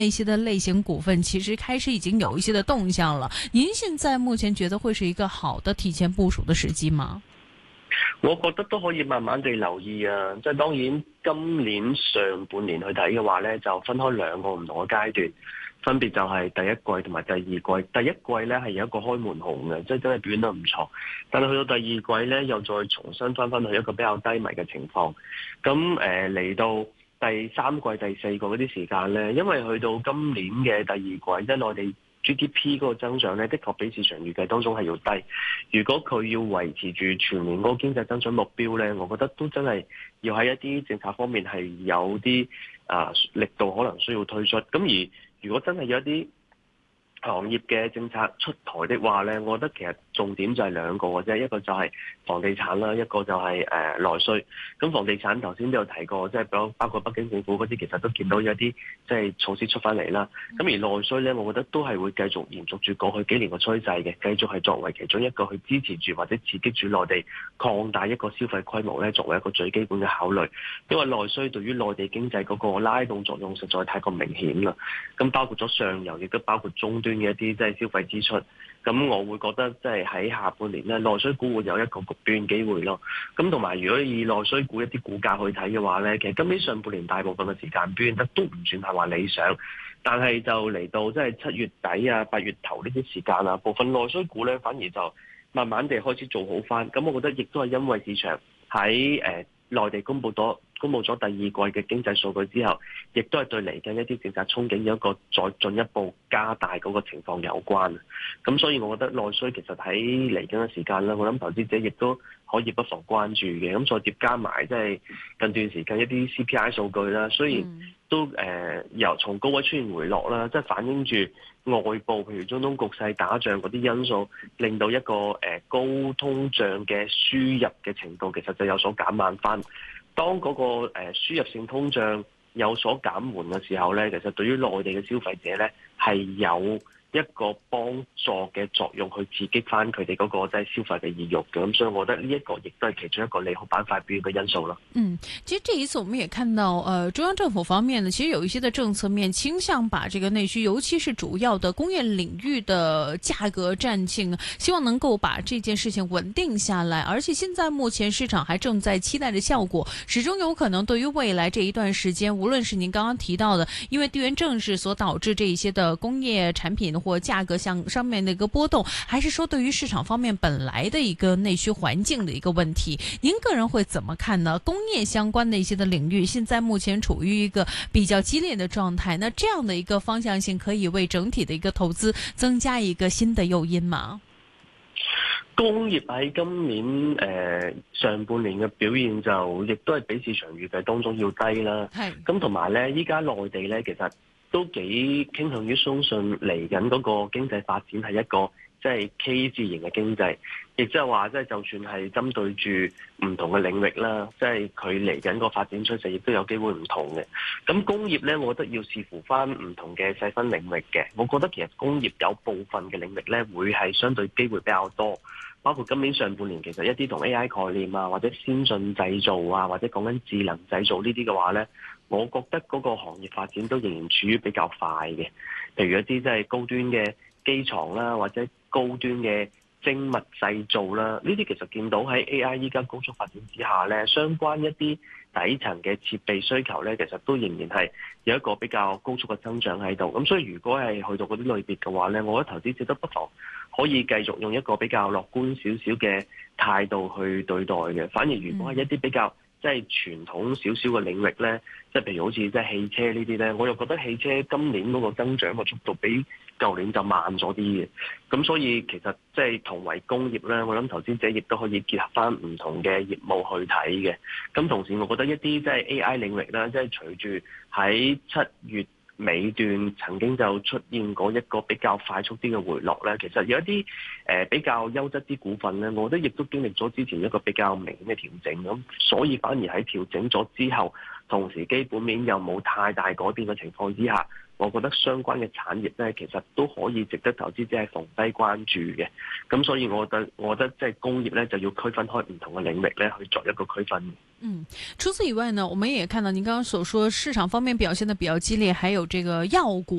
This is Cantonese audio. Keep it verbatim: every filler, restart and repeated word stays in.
一些的類型股份其實開始已經有一些的動向了。您現在目前覺得會是一個好的提前部署的時機嗎？ 我覺得都可以慢慢地留意啊，即係當然今年上半年去睇嘅話呢，就分開兩個唔同嘅階段，分別就係第一季同埋第二季。第一季呢係有一個開門紅嘅，即係真係表現得唔錯，但係去到第二季呢，又再重新翻返去一個比較低迷嘅情況。咁誒嚟到第三季、第四季嗰啲時間呢，因為去到今年嘅第二季，即係內地 G D P 嗰個增長呢，的確比市場預計當中係要低。如果佢要維持住全年嗰個經濟增長目標呢，我覺得都真係要喺一啲政策方面係有啲啊力度可能需要推出。咁而如果真係有一啲行業嘅政策出台的話呢，我覺得其實重點就係兩個嘅啫，一個就係房地產啦，一個就係誒內需。咁房地產頭先都有提過，即係包包括北京政府嗰啲，其實都見到有啲即係措施出翻嚟啦。咁而內需呢，我覺得都係會繼續延續住過去幾年嘅趨勢嘅，繼續係作為其中一個去支持住或者刺激住內地擴大一個消費規模呢，作為一個最基本嘅考慮。因為內需對於內地經濟嗰個拉動作用實在太過明顯啦。咁包括咗上游，亦都包括終端嘅一啲即係消費支出。咁我會覺得即係喺下半年咧，內需股會有一個極端機會咯。咁同埋如果以內需股一啲股價去睇嘅話咧，其實今年上半年大部分嘅時間表現得都唔算係話理想，但係就嚟到即係七月底啊、八月頭呢啲時間啊，部分內需股咧反而就慢慢地開始做好翻。咁我覺得亦都係因為市場喺誒內地公布咗公布咗第二季嘅經濟數據之後，亦都係對嚟緊一啲政策憧憬有一個再進一步加大嗰個情況有關。咁所以我覺得內需其實喺嚟緊嘅時間啦，我諗投資者亦都可以不妨關注嘅。咁再疊加埋即係近段時間一啲 C P I 數據啦，雖然都誒、呃、由從高位出現回落啦，即係反映住外部譬如中東局勢打仗嗰啲因素，令到一個誒、呃、高通脹嘅輸入嘅程度其實就有所減慢翻。當嗰個誒輸入性通脹有所減緩嘅時候咧，其實對於內地嘅消費者咧係有一個幫助嘅作用，去刺激翻佢哋嗰個即係消費嘅意欲嘅。咁所以我覺得呢一個亦都係其中一個利好板塊表現嘅因素咯。 嗯，其實這一次我們也看到，呃，中央政府方面呢，其實有一些的政策面傾向把這個內需，尤其是主要的工業領域的價格戰性，希望能夠把這件事情穩定下來。而且現在目前市場還正在期待的效果，始終有可能對於未來這一段時間，無論是您剛剛提到的，因為地緣政治所導致這一些的工業產品或價格上上面的一個波動，還是說對於市場方面本來的一個內需環境的一個問題，您個人會怎麼看呢？工業相關的一些的領域，現在目前處於一個比較激烈的狀態，那這樣的一個方向性可以為整體的一個投資增加一個新的誘因嗎？ 工業喺今年誒、呃、上半年嘅表現就亦都係比市場預計當中要低啦。係咁同埋咧，依家內地咧其實都幾傾向於相信嚟緊嗰個經濟發展係一個即係 K 字型嘅經濟，亦即係話即係就算係針對住唔同嘅領域啦，即係佢嚟緊個發展趨勢亦都有機會唔同嘅。咁工業咧，我覺得要視乎翻唔同嘅細分領域嘅。我覺得其實工業有部分嘅領域咧，會係相對機會比較多。包括今年上半年，其實一啲同 A I 概念啊，或者先進製造啊，或者講緊智能製造呢啲嘅話呢，我覺得嗰個行業發展都仍然處於比較快嘅。譬如一啲即係高端嘅機床啦，或者高端嘅精密製造啦，呢啲其實見到喺 A I 依家高速發展之下呢，相關一啲底層嘅設備需求呢，其實都仍然係有一個比較高速嘅增長喺度。咁所以如果係去到嗰啲類別嘅話呢，我覺得投資者都不妨可以繼續用一個比較樂觀少少嘅態度去對待嘅。反而如果係一啲比較即係傳統少少嘅領域呢，即係譬如好似即係汽車呢啲呢，我又覺得汽車今年嗰個增長嘅速度比舊年就慢咗啲嘅。咁所以其實即係同為工業呢，我諗投資者亦都可以結合翻唔同嘅業務去睇嘅。咁同時我覺得一啲即係 A I 領域啦，即係隨住喺七月尾段曾經就出現過一個比較快速啲嘅回落咧，其實有一啲誒、呃、比較優質啲股份咧，我覺得亦都經歷咗之前一個比較明顯嘅調整，咁所以反而喺調整咗之後，同時基本面又冇太大改變嘅情況之下， 我覺得相關嘅產業咧，其實都可以值得投資者係逢低關注嘅。咁所以我覺得，我覺得即係工業咧就要區分開唔同嘅領域咧去作一個區分。 嗯，除此以外呢，我們也看到您剛剛所說市場方面表現得比較激烈，還有這個藥股。